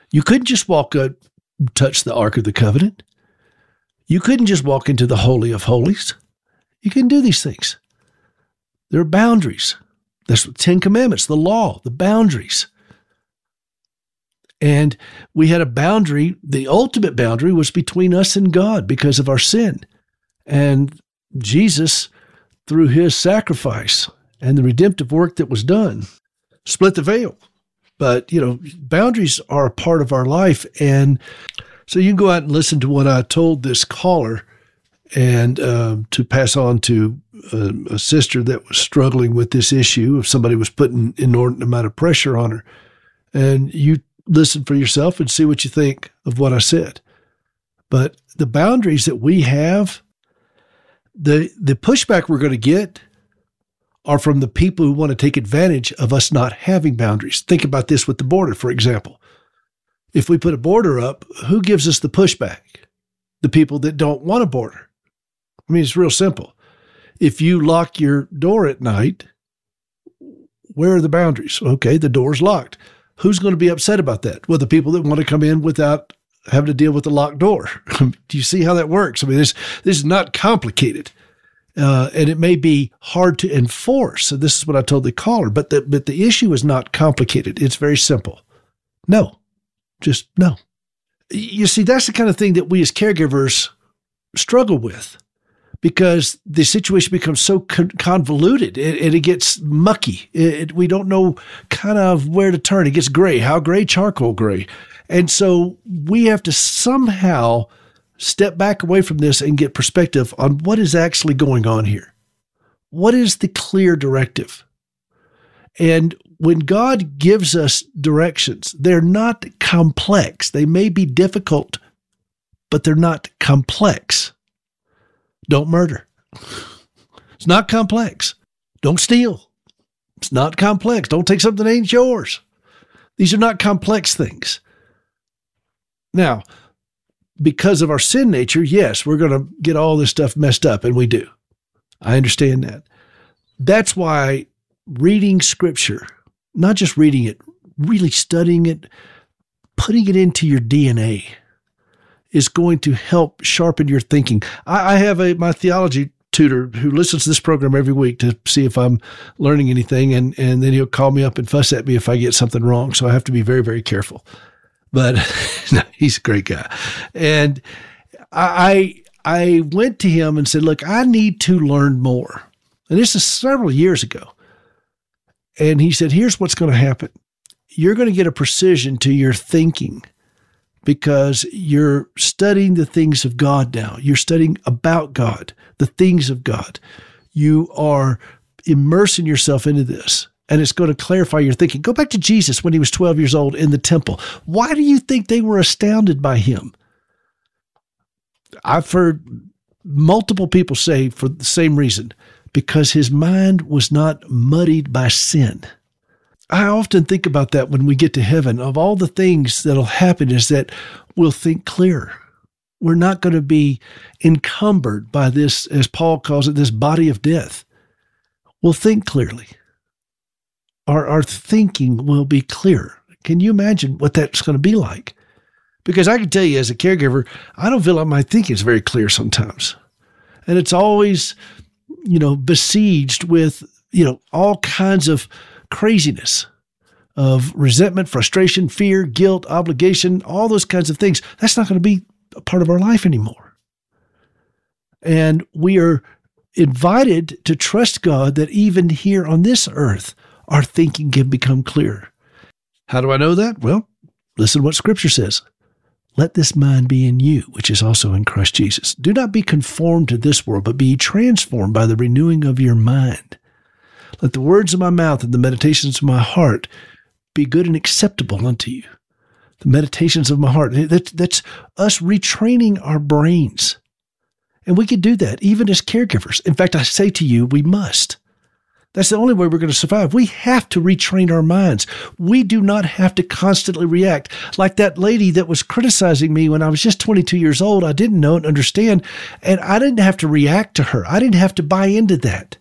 You couldn't just walk up, touch the Ark of the Covenant. You couldn't just walk into the Holy of Holies. You couldn't do these things. There are boundaries. That's the Ten Commandments, the law, the boundaries. And we had a boundary. The ultimate boundary was between us and God because of our sin. And Jesus, through his sacrifice and the redemptive work that was done, split the veil. But, boundaries are a part of our life. And so you can go out and listen to what I told this caller and to pass on to a sister that was struggling with this issue if somebody was putting inordinate amount of pressure on her. And you listen for yourself and see what you think of what I said. But the boundaries that we have, the pushback we're going to get are from the people who want to take advantage of us not having boundaries. Think about this with the border, for example. If we put a border up, who gives us the pushback? The people that don't want a border. I mean, it's real simple. If you lock your door at night, where are the boundaries? Okay, the door's locked. Who's going to be upset about that? Well, the people that want to come in without having to deal with the locked door. Do you see how that works? I mean, this is not complicated. And it may be hard to enforce. So this is what I told the caller. But the issue is not complicated. It's very simple. No. Just no. You see, that's the kind of thing that we as caregivers struggle with because the situation becomes so convoluted and it gets mucky. We don't know kind of where to turn. It gets gray. How gray? Charcoal gray. And so we have to somehow step back away from this and get perspective on what is actually going on here. What is the clear directive? And when God gives us directions, they're not complex. They may be difficult, but they're not complex. Don't murder. It's not complex. Don't steal. It's not complex. Don't take something that ain't yours. These are not complex things. Now, because of our sin nature, yes, we're going to get all this stuff messed up, and we do. I understand that. That's why reading Scripture, not just reading it, really studying it, putting it into your DNA is going to help sharpen your thinking. I have my theology tutor who listens to this program every week to see if I'm learning anything, and then he'll call me up and fuss at me if I get something wrong. So I have to be very, very careful. But no, he's a great guy. And I went to him and said, look, I need to learn more. And this is several years ago. And he said, here's what's going to happen. You're going to get a precision to your thinking because you're studying the things of God now. You're studying about God, the things of God. You are immersing yourself into this, and it's going to clarify your thinking. Go back to Jesus when he was 12 years old in the temple. Why do you think they were astounded by him? I've heard multiple people say for the same reason, because his mind was not muddied by sin. I often think about that when we get to heaven. Of all the things that'll happen is that we'll think clearer. We're not going to be encumbered by this, as Paul calls it, this body of death. We'll think clearly. Our thinking will be clearer. Can you imagine what that's going to be like? Because I can tell you as a caregiver, I don't feel like my thinking is very clear sometimes. And it's always, besieged with, all kinds of craziness of resentment, frustration, fear, guilt, obligation, all those kinds of things. That's not going to be a part of our life anymore. And we are invited to trust God that even here on this earth, our thinking can become clearer. How do I know that? Well, listen to what Scripture says. Let this mind be in you, which is also in Christ Jesus. Do not be conformed to this world, but be transformed by the renewing of your mind. Let the words of my mouth and the meditations of my heart be good and acceptable unto you. The meditations of my heart, that's us retraining our brains. And we can do that even as caregivers. In fact, I say to you, we must. That's the only way we're going to survive. We have to retrain our minds. We do not have to constantly react. Like that lady that was criticizing me when I was just 22 years old. I didn't know and understand, and I didn't have to react to her. I didn't have to buy into that.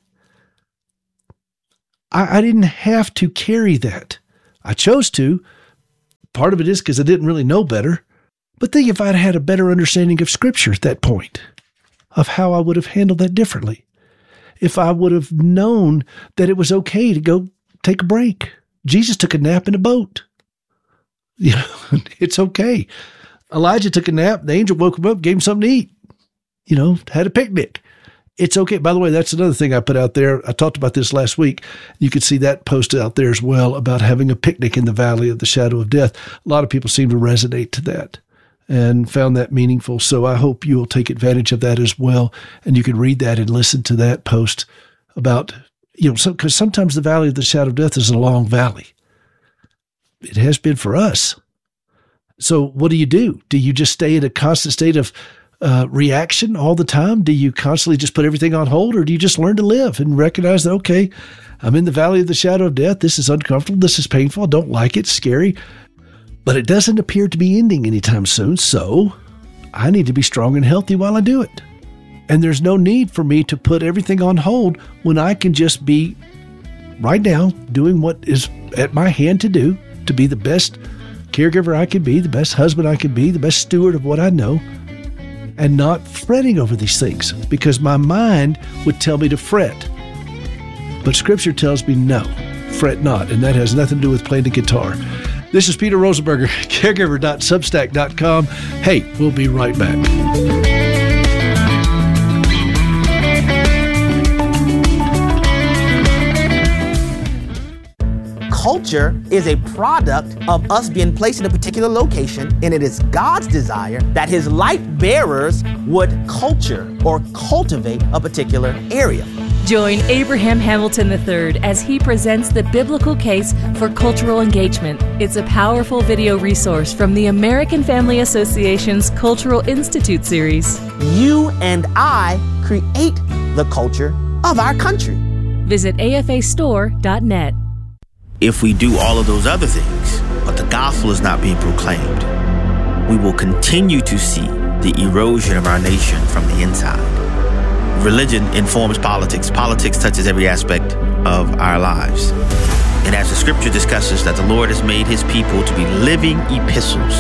I didn't have to carry that. I chose to. Part of it is because I didn't really know better. But think if I'd had a better understanding of Scripture at that point, of how I would have handled that differently. If I would have known that it was okay to go take a break. Jesus took a nap in a boat. You know, it's okay. Elijah took a nap. The angel woke him up, gave him something to eat. You know, had a picnic. It's okay. By the way, that's another thing I put out there. I talked about this last week. You could see that posted out there as well about having a picnic in the valley of the shadow of death. A lot of people seem to resonate to that and found that meaningful. So I hope you will take advantage of that as well. And you can read that and listen to that post about, you know, because sometimes the valley of the shadow of death is a long valley. It has been for us. So what do? Do you just stay in a constant state of reaction all the time? Do you constantly just put everything on hold, or do you just learn to live and recognize that, okay, I'm in the valley of the shadow of death. This is uncomfortable. This is painful. I don't like it. It's scary, but it doesn't appear to be ending anytime soon. So I need to be strong and healthy while I do it. And there's no need for me to put everything on hold when I can just be right now doing what is at my hand to do, to be the best caregiver I can be, the best husband I can be, the best steward of what I know, and not fretting over these things, because my mind would tell me to fret. But Scripture tells me no, fret not, and that has nothing to do with playing the guitar. This is Peter Rosenberger, caregiver.substack.com. Hey, we'll be right back. Culture is a product of us being placed in a particular location, and it is God's desire that his light bearers would culture or cultivate a particular area. Join Abraham Hamilton III as he presents the biblical case for cultural engagement. It's a powerful video resource from the American Family Association's Cultural Institute series. You and I create the culture of our country. Visit afastore.net. If we do all of those other things, but the gospel is not being proclaimed, we will continue to see the erosion of our nation from the inside. Religion informs politics. Politics touches every aspect of our lives. And as the scripture discusses that the Lord has made his people to be living epistles,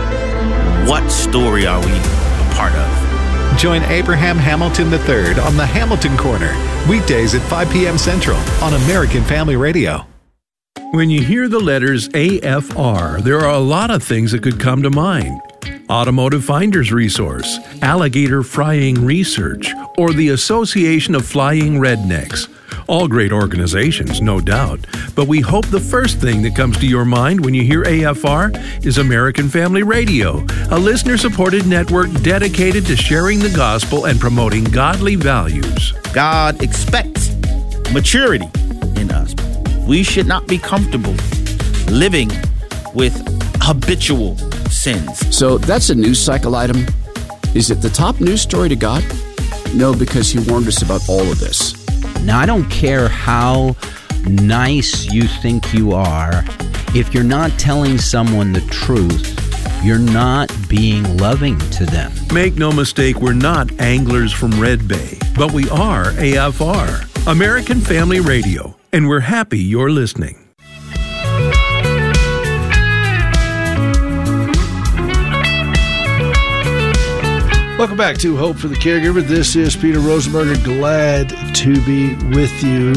what story are we a part of? Join Abraham Hamilton III on the Hamilton Corner, weekdays at 5 p.m. Central on American Family Radio. When you hear the letters AFR, there are a lot of things that could come to mind. Automotive Finder's Resource, Alligator Frying Research, or the Association of Flying Rednecks. All great organizations, no doubt, but we hope the first thing that comes to your mind when you hear AFR is American Family Radio, a listener-supported network dedicated to sharing the gospel and promoting godly values. God expects maturity in us. We should not be comfortable living with habitual sins. So that's a news cycle item. Is it the top news story to God? No, because he warned us about all of this. Now, I don't care how nice you think you are. If you're not telling someone the truth, you're not being loving to them. Make no mistake, we're not anglers from Red Bay, but we are AFR, American Family Radio, and we're happy you're listening. Welcome back to Hope for the Caregiver. This is Peter Rosenberger. Glad to be with you.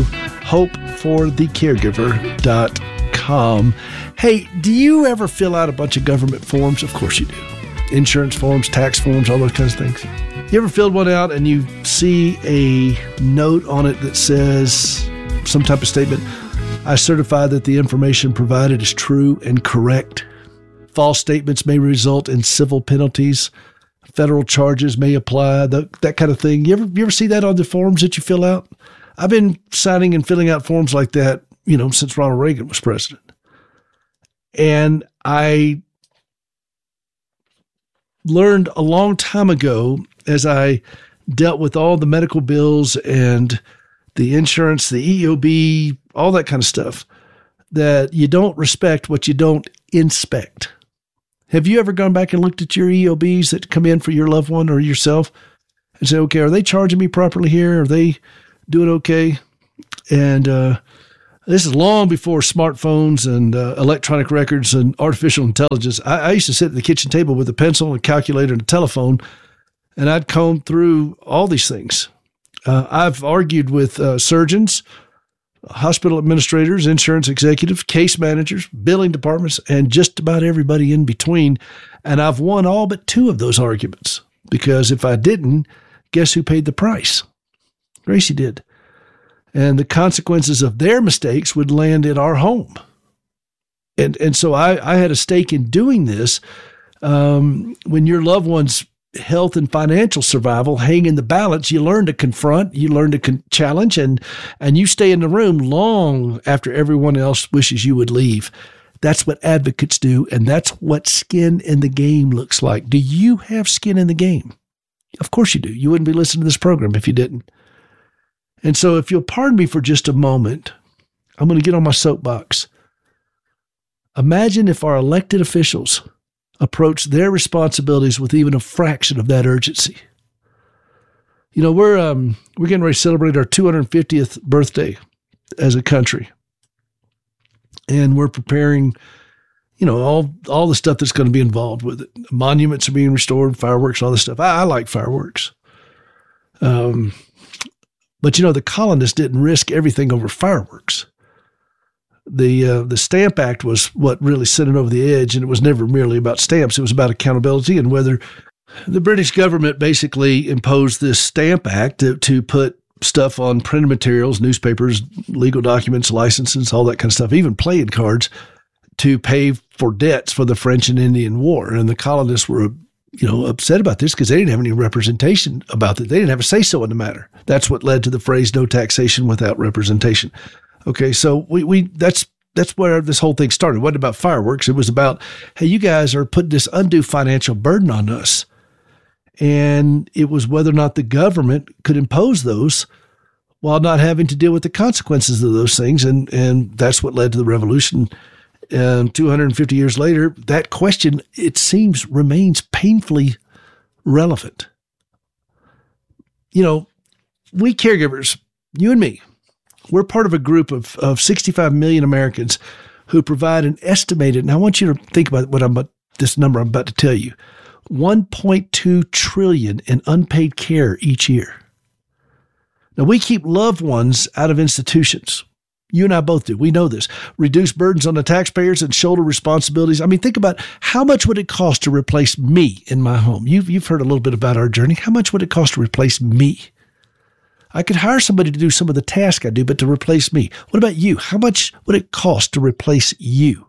HopeForTheCaregiver.com. Hey, do you ever fill out a bunch of government forms? Of course you do. Insurance forms, tax forms, all those kinds of things. You ever filled one out and you see a note on it that says some type of statement, I certify that the information provided is true and correct. False statements may result in civil penalties. Federal charges may apply, that kind of thing. You ever see that on the forms that you fill out? I've been signing and filling out forms like that, since Ronald Reagan was president. And I learned a long time ago, as I dealt with all the medical bills and the insurance, the EOB, all that kind of stuff, that you don't respect what you don't inspect. Have you ever gone back and looked at your EOBs that come in for your loved one or yourself and say, okay, are they charging me properly here? Are they doing okay? And This is long before smartphones and electronic records and artificial intelligence. I used to sit at the kitchen table with a pencil, a calculator, and a telephone, and I'd comb through all these things. I've argued with surgeons, hospital administrators, insurance executives, case managers, billing departments, and just about everybody in between. And I've won all but 2 of those arguments, because if I didn't, guess who paid the price? Gracie did. And the consequences of their mistakes would land in our home. And so I had a stake in doing this. When your loved one's health and financial survival hang in the balance, you learn to confront, you learn to challenge, and you stay in the room long after everyone else wishes you would leave. That's what advocates do, and that's what skin in the game looks like. Do you have skin in the game? Of course you do. You wouldn't be listening to this program if you didn't. And so if you'll pardon me for just a moment, I'm going to get on my soapbox. Imagine if our elected officials approach their responsibilities with even a fraction of that urgency. You know, we're getting ready to celebrate our 250th birthday as a country. And we're preparing, you know, all the stuff that's going to be involved with it. Monuments are being restored, fireworks, all this stuff. I like fireworks. But, you know, the colonists didn't risk everything over fireworks. The Stamp Act was what really sent it over the edge, and it was never merely about stamps. It was about accountability and whether the British government basically imposed this Stamp Act to put stuff on printed materials, newspapers, legal documents, licenses, all that kind of stuff, even playing cards, to pay for debts for the French and Indian War. And the colonists were, you know, upset about this because they didn't have any representation about it. They didn't have a say-so in the matter. That's what led to the phrase "no taxation without representation." Okay, so that's where this whole thing started. It wasn't about fireworks. It was about, hey, you guys are putting this undue financial burden on us. And it was whether or not the government could impose those while not having to deal with the consequences of those things. And that's what led to the revolution. And 250 years later, that question, it seems, remains painfully relevant. You know, we caregivers, you and me, we're part of a group of 65 million Americans who provide an estimated, and I want you to think about this number I'm about to tell you, $1.2 trillion in unpaid care each year. Now, we keep loved ones out of institutions. You and I both do. We know this. Reduce burdens on the taxpayers and shoulder responsibilities. I mean, think about how much would it cost to replace me in my home? You've heard a little bit about our journey. How much would it cost to replace me? I could hire somebody to do some of the tasks I do, but to replace me. What about you? How much would it cost to replace you?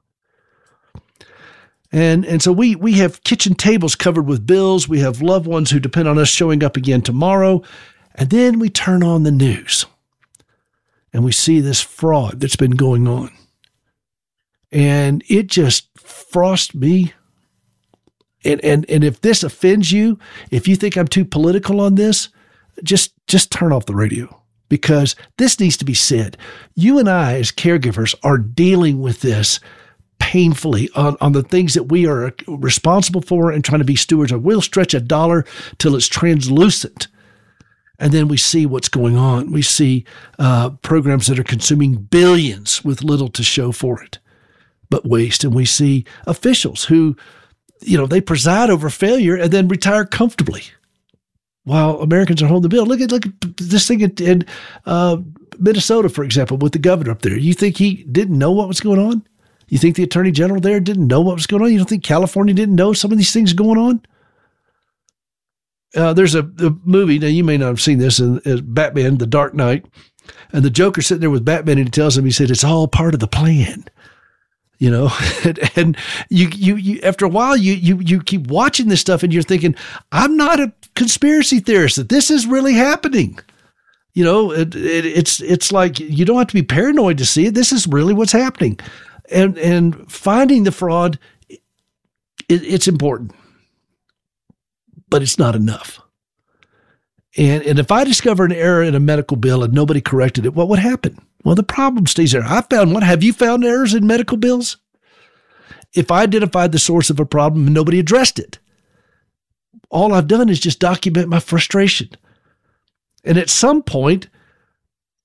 And so we have kitchen tables covered with bills. We have loved ones who depend on us showing up again tomorrow. And then we turn on the news and we see this fraud that's been going on. And it just frosts me. And if this offends you, if you think I'm too political on this, just turn off the radio, because this needs to be said. You and I, as caregivers, are dealing with this painfully on the things that we are responsible for and trying to be stewards of. We'll stretch a dollar till it's translucent, and then we see what's going on. We see programs that are consuming billions with little to show for it but waste. And we see officials who, you know, they preside over failure and then retire comfortably while Americans are holding the bill. Look at this thing in Minnesota, for example, with the governor up there. You think he didn't know what was going on? You think the attorney general there didn't know what was going on? You don't think California didn't know some of these things going on? There's a movie, now you may not have seen this, Batman, The Dark Knight, and the Joker's sitting there with Batman and he tells him, he said, it's all part of the plan. You know, and you after a while, you keep watching this stuff and you're thinking, I'm not a conspiracy theorist, that this is really happening. You know, it's like, you don't have to be paranoid to see it. This is really what's happening. And finding the fraud, it's important, but it's not enough. And if I discover an error in a medical bill and nobody corrected it, what would happen? Well, the problem stays there. I found one. Have you found errors in medical bills? If I identified the source of a problem and nobody addressed it, all I've done is just document my frustration. And at some point,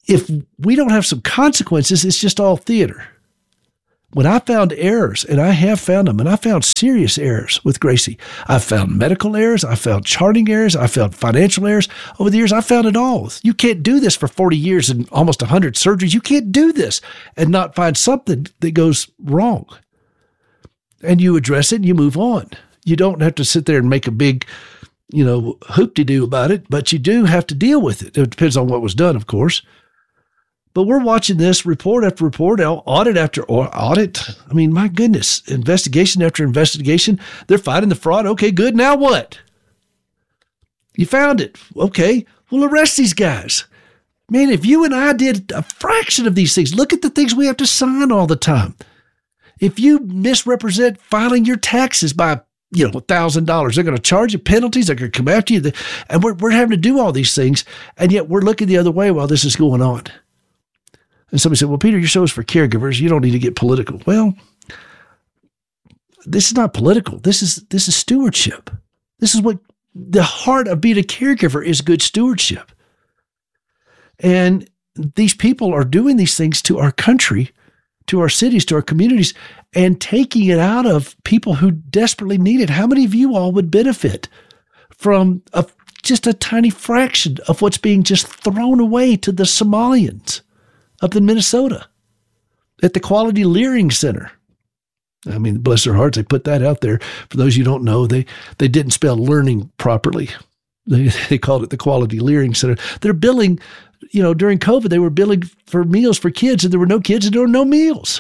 if we don't have some consequences, it's just all theater. When I found errors, and I have found them, and I found serious errors with Gracie. I found medical errors. I found charting errors. I found financial errors. Over the years, I found it all. You can't do this for 40 years and almost 100 surgeries. You can't do this and not find something that goes wrong. And you address it and you move on. You don't have to sit there and make a big, hoop-de-doo about it, but you do have to deal with it. It depends on what was done, of course. But we're watching this report after report, audit after audit. I mean, my goodness, investigation after investigation. They're finding the fraud. Okay, good. Now what? You found it. Okay, we'll arrest these guys. Man, if you and I did a fraction of these things, look at the things we have to sign all the time. If you misrepresent filing your taxes by, $1,000, they're going to charge you penalties. They're going to come after you. And we're having to do all these things. And yet we're looking the other way while this is going on. And somebody said, well, Peter, your show is for caregivers. You don't need to get political. Well, this is not political. This is stewardship. This is what the heart of being a caregiver is, good stewardship. And these people are doing these things to our country, to our cities, to our communities, and taking it out of people who desperately need it. How many of you all would benefit from just a tiny fraction of what's being just thrown away to the Somalians up in Minnesota at the Quality Learning Center? I mean, bless their hearts, they put that out there. For those you don't know, they didn't spell learning properly. They called it the Quality Learning Center. They're billing, during COVID, they were billing for meals for kids, and there were no kids and there were no meals.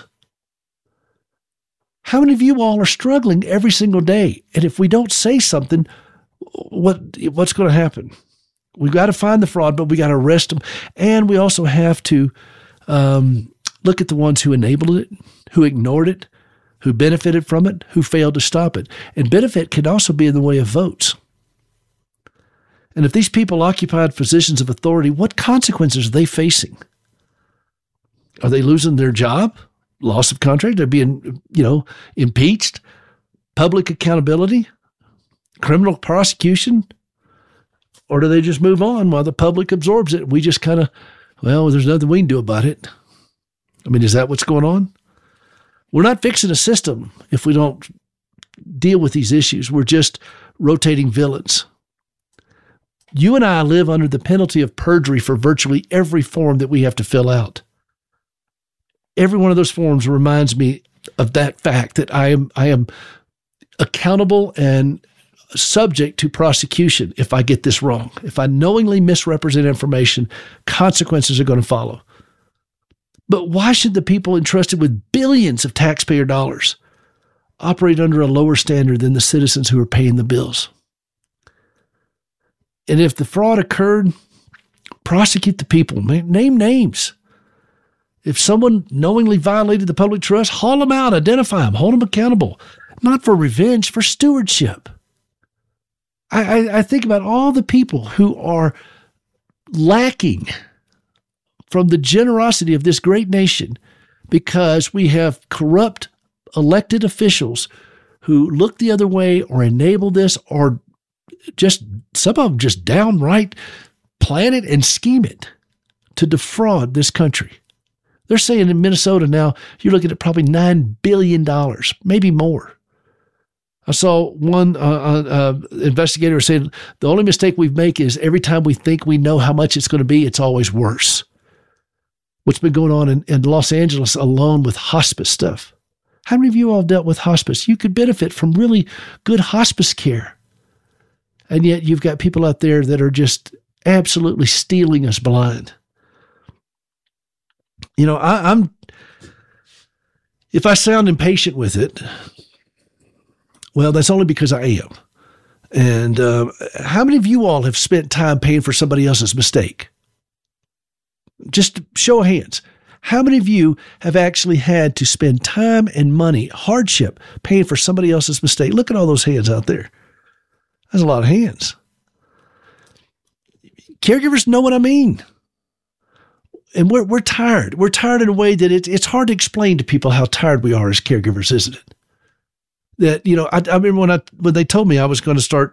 How many of you all are struggling every single day? And if we don't say something, what's going to happen? We've got to find the fraud, but we got to arrest them. And we also have to look at the ones who enabled it, who ignored it, who benefited from it, who failed to stop it. And benefit can also be in the way of votes. And if these people occupied positions of authority, what consequences are they facing? Are they losing their job? Loss of contract? They're being, impeached? Public accountability? Criminal prosecution? Or do they just move on while the public absorbs it? We just kind of, there's nothing we can do about it. I mean, is that what's going on? We're not fixing a system if we don't deal with these issues. We're just rotating villains. You and I live under the penalty of perjury for virtually every form that we have to fill out. Every one of those forms reminds me of that fact that I am accountable and subject to prosecution if I get this wrong. If I knowingly misrepresent information, consequences are going to follow. But why should the people entrusted with billions of taxpayer dollars operate under a lower standard than the citizens who are paying the bills? And if the fraud occurred, prosecute the people. Name names. If someone knowingly violated the public trust, haul them out, identify them, hold them accountable. Not for revenge, for stewardship. I think about all the people who are lacking from the generosity of this great nation because we have corrupt elected officials who look the other way or enable this, or just some of them just downright plan it and scheme it to defraud this country. They're saying in Minnesota now, you're looking at probably $9 billion, maybe more. I saw one investigator saying the only mistake we make is every time we think we know how much it's going to be, it's always worse. What's been going on in Los Angeles alone with hospice stuff. How many of you all dealt with hospice? You could benefit from really good hospice care. And yet you've got people out there that are just absolutely stealing us blind. If I sound impatient with it, well, that's only because I am. And how many of you all have spent time paying for somebody else's mistake? Just show of hands. How many of you have actually had to spend time and money, hardship, paying for somebody else's mistake? Look at all those hands out there. That's a lot of hands. Caregivers know what I mean. And we're tired. We're tired in a way that it's hard to explain to people how tired we are as caregivers, isn't it? That, I remember when they told me I was going to start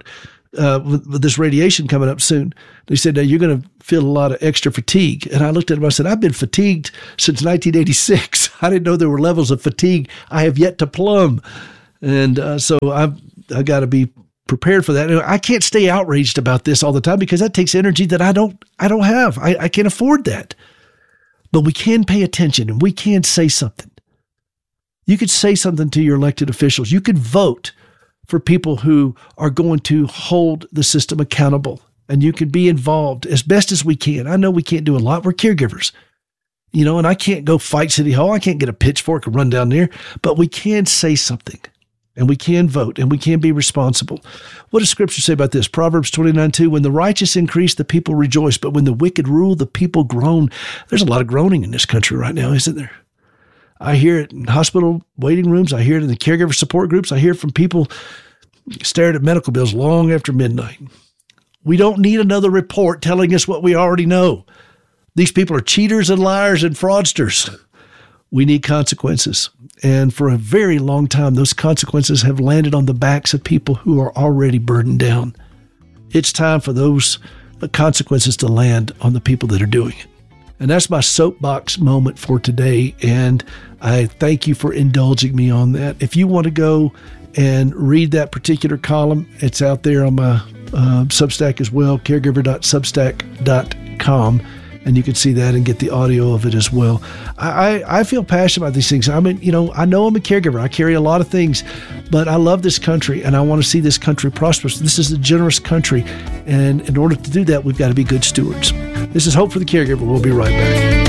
with this radiation coming up soon. They said, now you're going to feel a lot of extra fatigue. And I looked at him, I said, I've been fatigued since 1986. I didn't know there were levels of fatigue I have yet to plumb. And so I've got to be prepared for that. I can't stay outraged about this all the time because that takes energy that I don't have. I can't afford that. But we can pay attention and we can say something. You could say something to your elected officials. You could vote for people who are going to hold the system accountable, and you can be involved as best as we can. I know we can't do a lot. We're caregivers, and I can't go fight City Hall. I can't get a pitchfork and run down there, but we can say something. And we can vote, and we can be responsible. What does Scripture say about this? Proverbs 29:2, when the righteous increase, the people rejoice, but when the wicked rule, the people groan. There's a lot of groaning in this country right now, isn't there? I hear it in hospital waiting rooms. I hear it in the caregiver support groups. I hear it from people staring at medical bills long after midnight. We don't need another report telling us what we already know. These people are cheaters and liars and fraudsters. We need consequences. And for a very long time, those consequences have landed on the backs of people who are already burdened down. It's time for those consequences to land on the people that are doing it. And that's my soapbox moment for today. And I thank you for indulging me on that. If you want to go and read that particular column, it's out there on my Substack as well, caregiver.substack.com. And you can see that and get the audio of it as well. I feel passionate about these things. I mean, I know I'm a caregiver. I carry a lot of things, but I love this country and I want to see this country prosperous. This is a generous country. And in order to do that, we've got to be good stewards. This is Hope for the Caregiver. We'll be right back.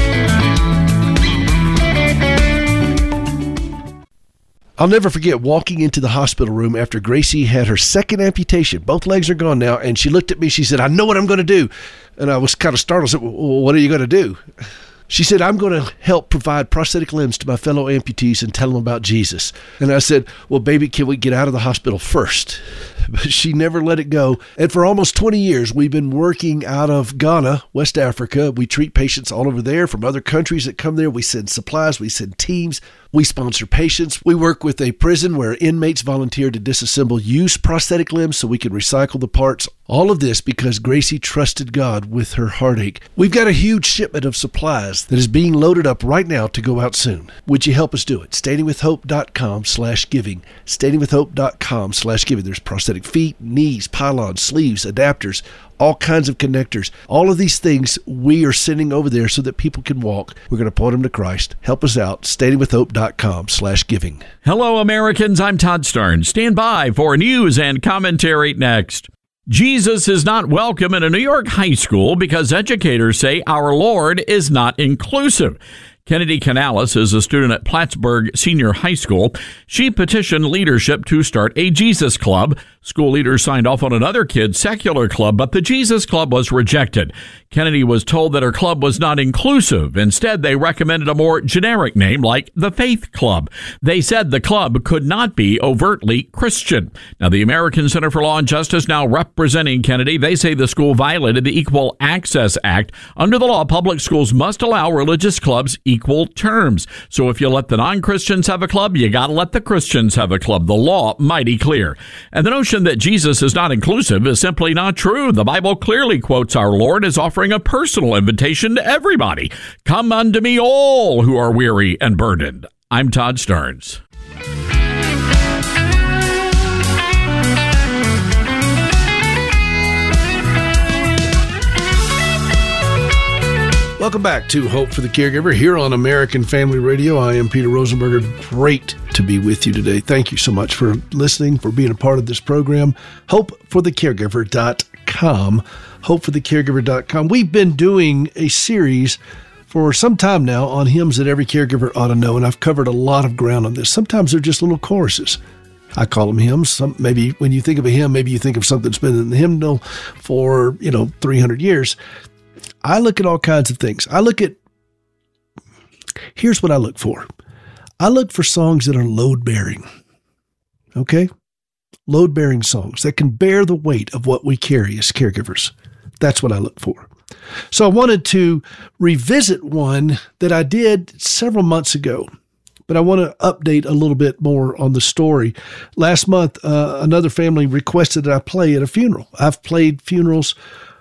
I'll never forget walking into the hospital room after Gracie had her second amputation. Both legs are gone now. And she looked at me. She said, I know what I'm going to do. And I was kind of startled. I said, well, what are you going to do? She said, I'm going to help provide prosthetic limbs to my fellow amputees and tell them about Jesus. And I said, well, baby, can we get out of the hospital first? But she never let it go. And for almost 20 years, we've been working out of Ghana, West Africa. We treat patients all over there from other countries that come there. We send supplies. We send teams. We sponsor patients. We work with a prison where inmates volunteer to disassemble used prosthetic limbs so we can recycle the parts. All of this because Gracie trusted God with her heartache. We've got a huge shipment of supplies that is being loaded up right now to go out soon. Would you help us do it? standingwithhope.com/giving. standingwithhope.com/giving. There's prosthetic feet, knees, pylons, sleeves, adapters, all kinds of connectors. All of these things we are sending over there so that people can walk. We're going to point them to Christ. Help us out. standingwithhope.com/giving. Hello, Americans. I'm Todd Starnes. Stand by for news and commentary next. Jesus is not welcome in a New York high school because educators say our Lord is not inclusive. Kennedy Canales is a student at Plattsburgh Senior High School. She petitioned leadership to start a Jesus Club. School leaders signed off on another kid's secular club, but the Jesus Club was rejected. Kennedy was told that her club was not inclusive. Instead, they recommended a more generic name like the Faith Club. They said the club could not be overtly Christian. Now, the American Center for Law and Justice now representing Kennedy. They say the school violated the Equal Access Act. Under the law, public schools must allow religious clubs equal terms. So if you let the non-Christians have a club, you got to let the Christians have a club. The law mighty clear. And the notion that Jesus is not inclusive is simply not true. The Bible clearly quotes our Lord as offering a personal invitation to everybody. Come unto me all who are weary and burdened. I'm Todd Starnes. Welcome back to Hope for the Caregiver here on American Family Radio. I am Peter Rosenberger. Great to be with you today. Thank you so much for listening, for being a part of this program. HopeForTheCaregiver.com. HopeForTheCaregiver.com. We've been doing a series for some time now on hymns that every caregiver ought to know, and I've covered a lot of ground on this. Sometimes they're just little choruses. I call them hymns. Maybe when you think of a hymn, maybe you think of something that's been in the hymnal for, 300 years. I look at all kinds of things. Here's what I look for. I look for songs that are load-bearing. Okay? Load-bearing songs that can bear the weight of what we carry as caregivers. That's what I look for. So I wanted to revisit one that I did several months ago, but I want to update a little bit more on the story. Last month, another family requested that I play at a funeral. I've played funerals.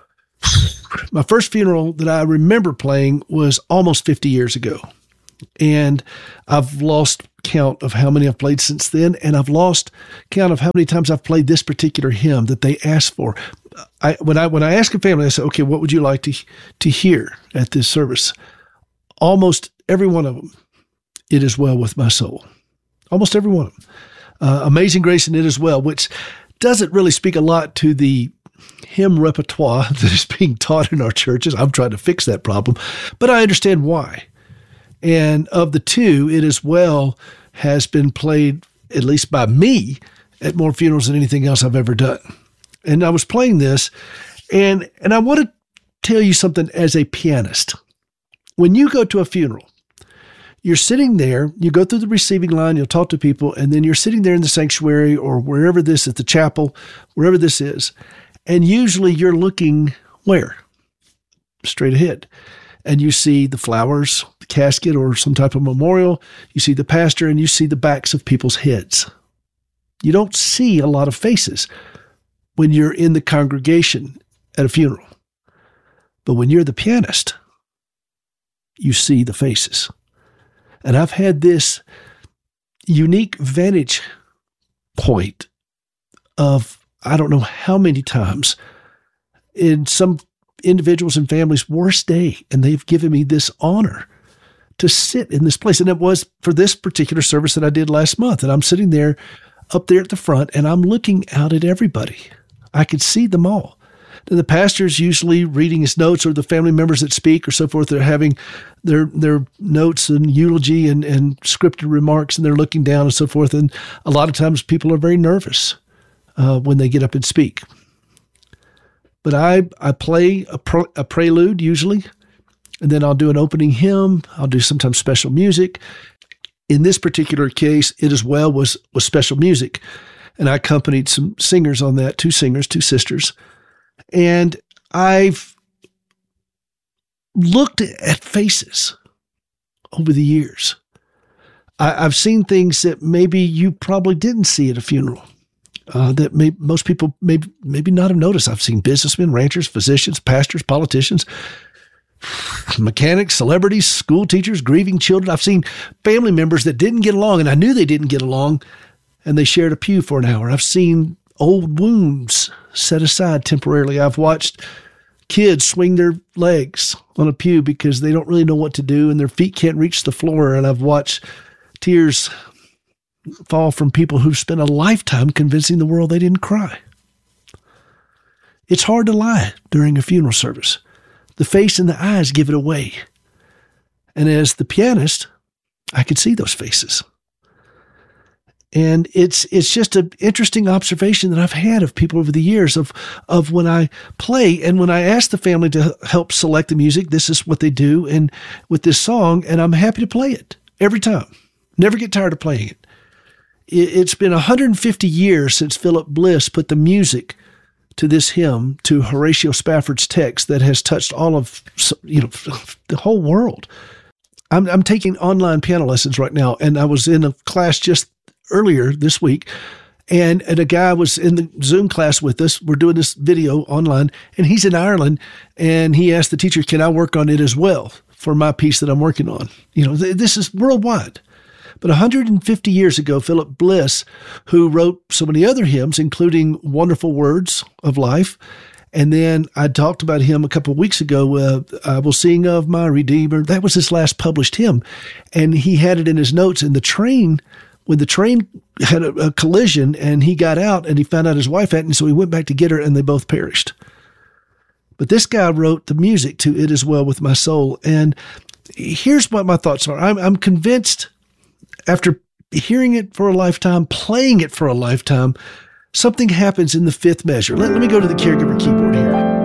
My first funeral that I remember playing was almost 50 years ago. And I've lost count of how many I've played since then. And I've lost count of how many times I've played this particular hymn that they asked for. When I ask a family, I say, okay, what would you like to hear at this service? Almost every one of them, It Is Well With My Soul. Almost every one of them. Amazing Grace and It Is Well, which doesn't really speak a lot to the hymn repertoire that is being taught in our churches. I'm trying to fix that problem, but I understand why. And of the two, It Is Well has been played, at least by me, at more funerals than anything else I've ever done. And I was playing this, and I want to tell you something as a pianist. When you go to a funeral, you're sitting there, you go through the receiving line, you'll talk to people, and then you're sitting there in the sanctuary or wherever this is, the chapel, wherever this is, and usually you're looking where? Straight ahead. And you see the flowers, the casket, or some type of memorial. You see the pastor, and you see the backs of people's heads. You don't see a lot of faces when you're in the congregation at a funeral. But when you're the pianist, you see the faces. And I've had this unique vantage point of, I don't know how many times, in some individuals and families' worst day, and they've given me this honor to sit in this place. And it was for this particular service that I did last month. And I'm sitting there up there at the front, and I'm looking out at everybody. I could see them all. And the pastor's usually reading his notes, or the family members that speak or so forth, they're having their notes and eulogy and scripted remarks, and they're looking down and so forth. And a lot of times people are very nervous when they get up and speak. But I play a prelude usually, and then I'll do an opening hymn. I'll do sometimes special music. In this particular case, It Is Well was special music, and I accompanied some singers on that, two sisters. And I've looked at faces over the years. I've seen things that maybe you probably didn't see at a funeral. That most people maybe not have noticed. I've seen businessmen, ranchers, physicians, pastors, politicians, mechanics, celebrities, school teachers, grieving children. I've seen family members that didn't get along, and I knew they didn't get along, and they shared a pew for an hour. I've seen old wounds set aside temporarily. I've watched kids swing their legs on a pew because they don't really know what to do, and their feet can't reach the floor. And I've watched tears fall from people who've spent a lifetime convincing the world they didn't cry. It's hard to lie during a funeral service. The face and the eyes give it away. And as the pianist, I could see those faces. And it's just an interesting observation that I've had of people over the years of when I play, and when I ask the family to help select the music, this is what they do, and with this song, and I'm happy to play it every time. Never get tired of playing it. It's been 150 years since Philip Bliss put the music to this hymn, to Horatio Spafford's text that has touched all of, the whole world. I'm taking online piano lessons right now, and I was in a class just earlier this week, and a guy was in the Zoom class with us. We're doing this video online, and he's in Ireland, and he asked the teacher, can I work on It As Well for my piece that I'm working on? This is worldwide. But 150 years ago, Philip Bliss, who wrote so many other hymns, including Wonderful Words of Life, and then I talked about him a couple of weeks ago, I Will Sing of My Redeemer. That was his last published hymn, and he had it in his notes. And when the train had a collision, and he got out, and he found out his wife hadn't, so he went back to get her, and they both perished. But this guy wrote the music to It Is Well With My Soul. And here's what my thoughts are. I'm convinced, after hearing it for a lifetime, playing it for a lifetime, something happens in the fifth measure. Let me go to the caregiver keyboard here.